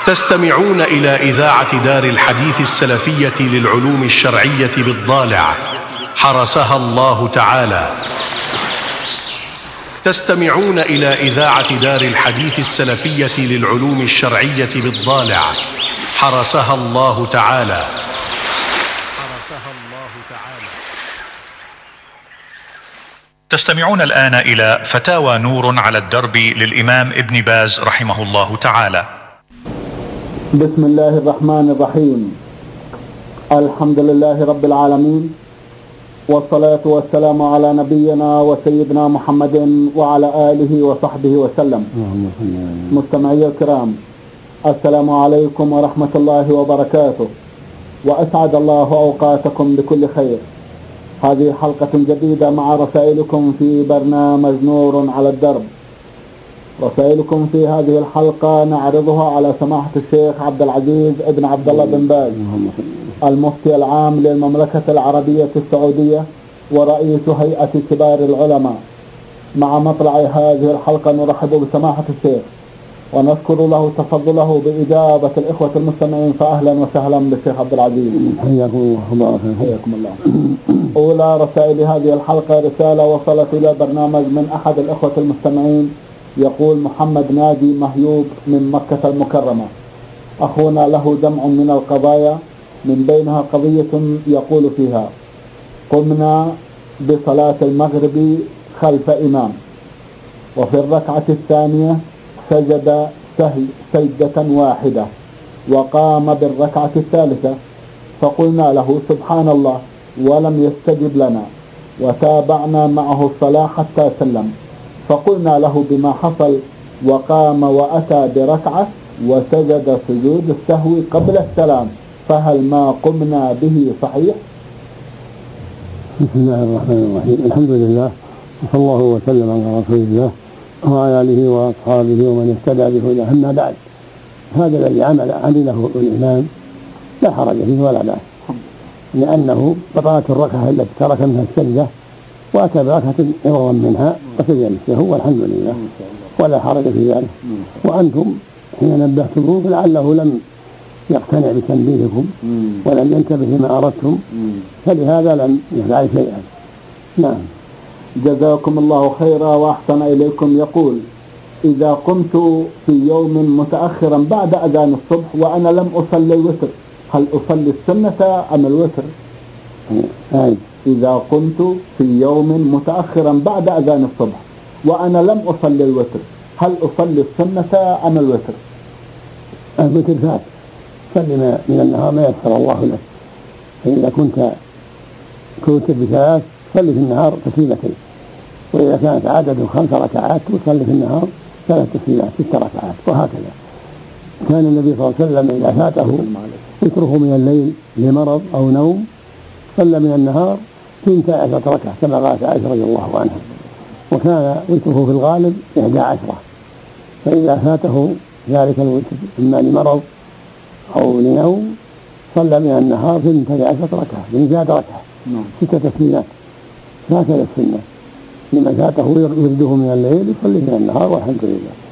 تستمعون إلى إذاعة دار الحديث السلفية للعلوم الشرعية بالضالع حرسها الله تعالى. تستمعون إلى إذاعة دار الحديث السلفية للعلوم الشرعية بالضالع حرسها الله تعالى. تستمعون الآن إلى فتاوى نور على الدرب للإمام ابن باز رحمه الله تعالى. بسم الله الرحمن الرحيم. الحمد لله رب العالمين، والصلاة والسلام على نبينا وسيدنا محمد وعلى آله وصحبه وسلم. مستمعي الكرام، السلام عليكم ورحمة الله وبركاته، وأسعد الله أوقاتكم بكل خير. هذه حلقة جديدة مع رسائلكم في برنامج نور على الدرب. رسائلكم في هذه الحلقة نعرضها على سماحة الشيخ عبد العزيز ابن عبد الله بن باز، المفتي العام للمملكة العربية السعودية ورئيس هيئة كبار العلماء. مع مطلع هذه الحلقة نرحب بسماحة الشيخ ونذكر له تفضله بإجابة الإخوة المستمعين، فأهلا وسهلا بالشيخ عبد العزيز. حياكم الله. أولى رسائل هذه الحلقة رسالة وصلت إلى برنامج من أحد الإخوة المستمعين، يقول محمد ناجي مهيوب من مكة المكرمة: أخونا له جمع من القضايا، من بينها قضية يقول فيها: قمنا بصلاة المغرب خلف إمام، وفي الركعة الثانية سجد سجدة واحدة، وقام بالركعة الثالثة، فقلنا له سبحان الله، ولم يستجب لنا، وتابعنا معه الصلاة حتى سلم، فقلنا له بما حصل، وقام وأتى بركعة وسجد سجود السهو قبل السلام، فهل ما قمنا به صحيح؟ بسم الله الرحمن الرحيم. الحمد لله، وصلى الله وسلم على رسول الله وعلى آله وأصحابه ومن اهتدى بهداه. أما بعد، هذا الذي عمله الإمام لا حرج فيه ولا بأس، لأنه بطلت الركعة التي ترك منها السجدة وأتى بركعة عوضا منها وسجد السهو، والحمد لله ولا حرج في ذلك. وأنتم حين نبهتموه لعله لم يقتنع بتنبيهكم ولم ينتبه لما أردتم، فلهذا لم يفعل شيئا. نعم. جزاكم الله خيرا وأحسن إليكم. يقول: إذا قمت في يوم متأخرا بعد أذان الصبح وأنا لم أصلي الوتر، هل أصلي السنة أم الوتر؟ إذا قمت في يوم متأخرا بعد أذان الصبح وأنا لم أصلي الوتر، هل أصلي السنة أم الوتر؟ الوتر فات، صلي من النهار ما يسر الله لك. فإذا كنت بثلاث صلي في النهار تسليمتين، وإذا كانت عدد 5 ركعات تصلي في النهار 3 تسليمات 6 ركعات، وهكذا. كان النبي صلى الله عليه وسلم إذا فاته وتره من الليل لمرض أو نوم صلى من النهار 12 ركعة كما قالت عائشة رضي الله عنها، وكان وتره في الغالب 11. فإذا فاته ذلك الوتر إما لمرض أو لنوم صلى من النهار 12 ركعة، من 3 ركعة 6 تسليمات. هكذا السنة، لمن فاته يرده من الليل يصلي من النهار، والحمد لله.